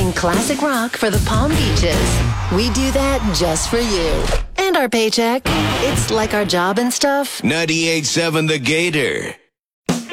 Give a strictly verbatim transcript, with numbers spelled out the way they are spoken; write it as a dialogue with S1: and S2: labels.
S1: playing classic rock for the Palm Beaches. We do that just for you. And our paycheck. It's like our job and stuff.
S2: ninety-eight point seven The Gator.